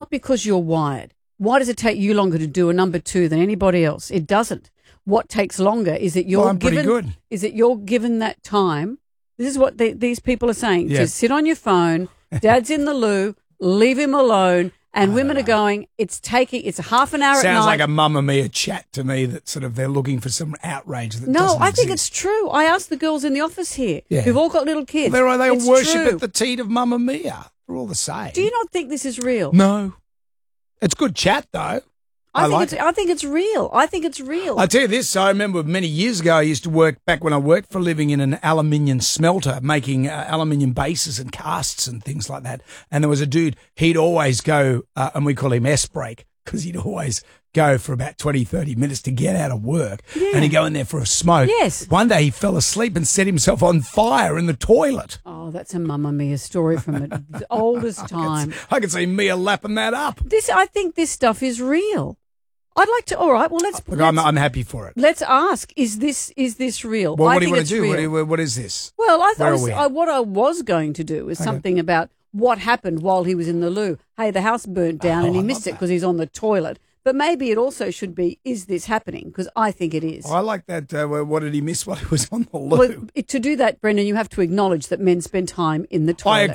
not because you're wired. Why does it take you longer to do a number 2 than anybody else? It doesn't. What takes longer is that you're you're given that time. This is what these people are saying. Yeah. Just sit on your phone. Dad's in the loo. Leave him alone. And women are going, it's a half an hour at night. Sounds like a Mamma Mia chat to me that sort of they're looking for some outrage that No, doesn't I think exist. it's true. I asked the girls in the office here who've all got little kids. They all It's worship true. at the teat of Mamma Mia. They're all the same. Do you not think this is real? No. It's good chat, though. I think it's real. I think it's real. I'll tell you this. I remember many years ago I used to work, back when I worked for a living, in an aluminium smelter, making aluminium bases and casts and things like that. And there was a dude, he'd always go, and we call him S-break, because he'd always go for about 20, 30 minutes to get out of work. Yeah. And he'd go in there for a smoke. Yes. One day he fell asleep and set himself on fire in the toilet. Oh, that's a Mamma Mia story from the oldest time. I could see Mia lapping that up. I think this stuff is real. I'd like to. All right. Well, Look, I'm happy for it. let's ask: is this real? Well, I what do you think want to it's do? real. What is this? Well, I Where are thought we what I was going to do is something about what happened while he was in the loo. Hey, the house burnt down and he missed it because he's on the toilet. But maybe it also should be: is this happening? Because I think it is. Oh, I like that. What did he miss while he was on the loo? Well, to do that, Brendan, you have to acknowledge that men spend time in the toilet.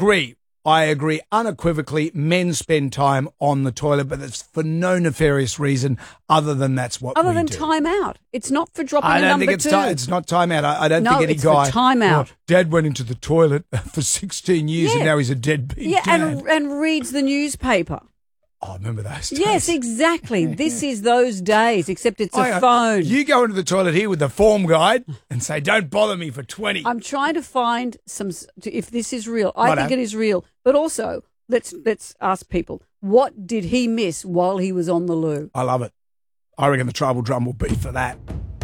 I agree unequivocally. Men spend time on the toilet, but it's for no nefarious reason other than that's what Other we than do. time out. It's not for dropping I a don't number think two. it's not time out. I don't No, think any it's for guy. time out. "Oh, Dad went into the toilet for 16 years and Yeah. now he's a deadbeat Yeah, dad." and reads the newspaper. Oh, remember those days? Yes, exactly. This is those days, except it's a Oh, phone. You go into the toilet here with the form guide and say, "Don't bother me for 20." I'm trying to find if this is real. I Righto. think it is real. But also, let's ask people, what did he miss while he was on the loo? I love it. I reckon the tribal drum will be for that.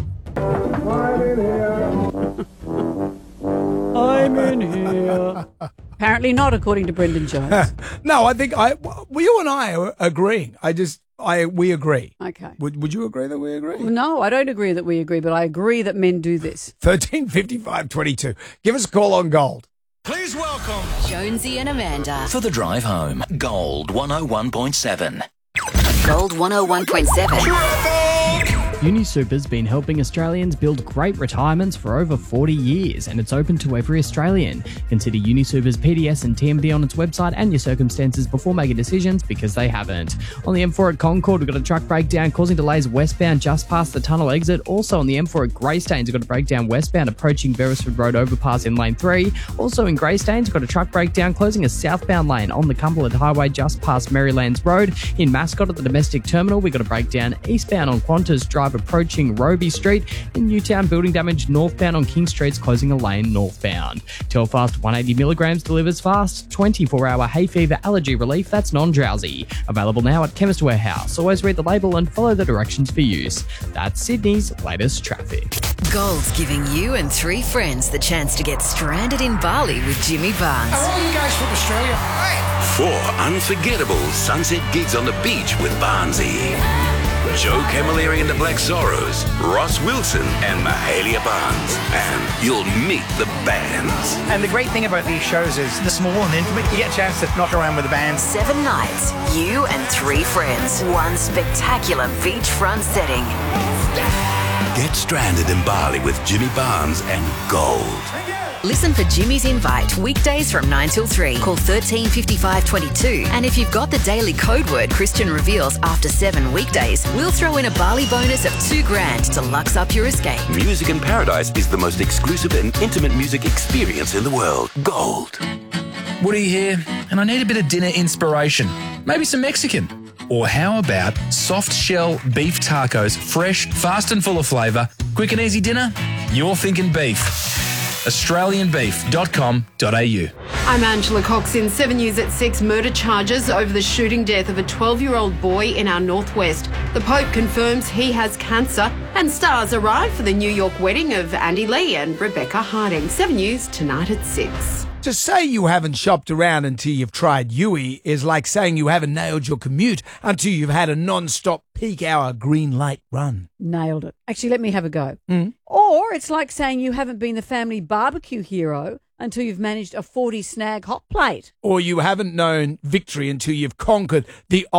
I'm in here. Apparently not, according to Brendan Jones. No, I think you and I are agreeing. We agree. Okay. Would you agree that we agree? No, I don't agree that we agree, but I agree that men do this. 135522. Give us a call on Gold. Please welcome Jonesy and Amanda. For the drive home, Gold 101.7. Gold 101.7. UniSuper's been helping Australians build great retirements for over 40 years, and it's open to every Australian. Consider UniSuper's PDS and TMD on its website and your circumstances before making decisions, because they haven't. On the M4 at Concord, we've got a truck breakdown causing delays westbound just past the tunnel exit. Also on the M4 at Greystanes, we've got a breakdown westbound approaching Beresford Road overpass in lane 3. Also in Greystanes, we've got a truck breakdown closing a southbound lane on the Cumberland Highway just past Marylands Road. In Mascot at the domestic terminal, we've got a breakdown eastbound on Qantas Drive approaching Roby Street. In Newtown, building damage northbound on King Street's closing a lane northbound. Telfast 180 milligrams delivers fast. 24-hour hay fever allergy relief that's non-drowsy. Available now at Chemist Warehouse. Always read the label and follow the directions for use. That's Sydney's latest traffic. Gold's giving you and 3 friends the chance to get stranded in Bali with Jimmy Barnes. Are all you guys from Australia? Hey. 4 unforgettable sunset gigs on the beach with Barnsey. Joe Camilleri and the Black Zorros, Ross Wilson and Mahalia Barnes. And you'll meet the bands. And the great thing about these shows is they're small and intimate. You get a chance to knock around with the band. 7 nights, you and 3 friends. One spectacular beachfront setting. Get stranded in Bali with Jimmy Barnes and Gold. Listen for Jimmy's Invite weekdays from 9 till 3. Call 135522. And if you've got the daily code word Christian reveals after 7 weekdays, we'll throw in a Bali bonus of $2,000 to lux up your escape. Music in Paradise is the most exclusive and intimate music experience in the world. Gold. Woody here, and I need a bit of dinner inspiration. Maybe some Mexican. Or how about soft shell beef tacos, fresh, fast and full of flavour, quick and easy dinner? You're thinking beef. AustralianBeef.com.au. I'm Angela Cox. In 7 News at 6, murder charges over the shooting death of a 12-year-old boy in our northwest. The Pope confirms he has cancer, and stars arrive for the New York wedding of Andy Lee and Rebecca Harding. 7 News tonight at 6. To say you haven't shopped around until you've tried Yui is like saying you haven't nailed your commute until you've had a non-stop peak hour green light run. Nailed it. Actually, let me have a go. Or it's like saying you haven't been the family barbecue hero until you've managed a 40 snag hot plate. Or you haven't known victory until you've conquered the